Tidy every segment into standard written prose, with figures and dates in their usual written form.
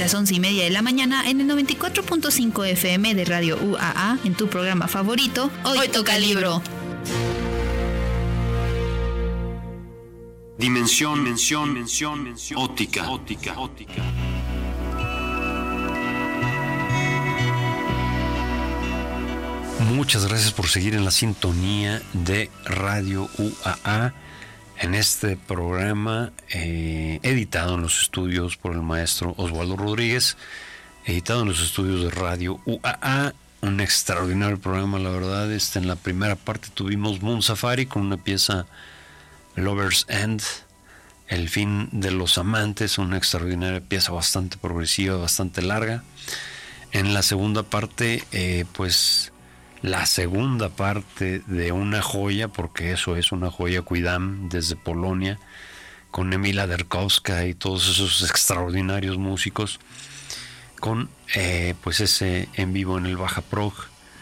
las 11:30 de la mañana en el 94.5 FM de Radio UAA, en tu programa favorito, Hoy Toca Libro. Dimensión óptica. Muchas gracias por seguir en la sintonía de Radio UAA en este programa editado en los estudios por el maestro Osvaldo Rodríguez, editado en los estudios de Radio UAA. Un extraordinario programa, la verdad. En la primera parte tuvimos Moon Safari con una pieza Lover's End, El fin de los amantes, una extraordinaria pieza bastante progresiva, bastante larga. En la segunda parte, la segunda parte de una joya, porque eso es una joya, Quidam, desde Polonia, con Emila Derkowska y todos esos extraordinarios músicos, con ese en vivo en el Baja Prog.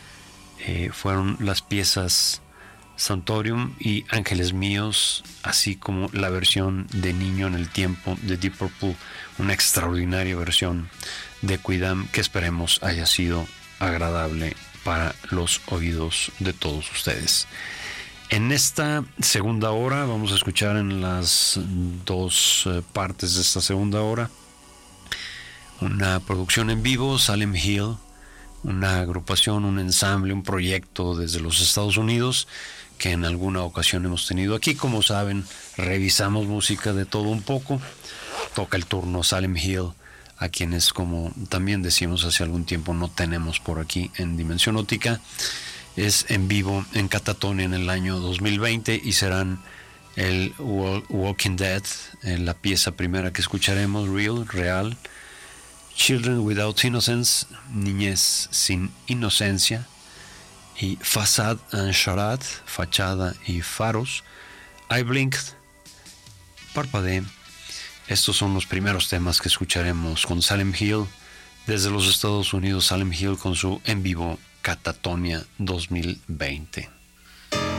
Fueron las piezas Santorium y Ángeles Míos, así como la versión de Niño en el Tiempo de Deep Purple, una extraordinaria versión de Quidam que esperemos haya sido agradable para los oídos de todos ustedes. En esta segunda hora vamos a escuchar en las dos partes de esta segunda hora una producción en vivo, Salem Hill, una agrupación, un ensamble, un proyecto desde los Estados Unidos que en alguna ocasión hemos tenido aquí. Como saben, revisamos música de todo un poco. Toca el turno Salem Hill, a quienes, como también decimos hace algún tiempo, no tenemos por aquí en Dimensión Óptica. Es en vivo en Catatonia en el año 2020 y serán el Walking Dead, la pieza primera que escucharemos, Real, Children Without Innocence, Niñez sin Inocencia, y Facade and Charade, Fachada y Faros, I Blinked, Parpadeé. Estos son los primeros temas que escucharemos con Salem Hill desde los Estados Unidos. Salem Hill con su en vivo Catatonia 2020.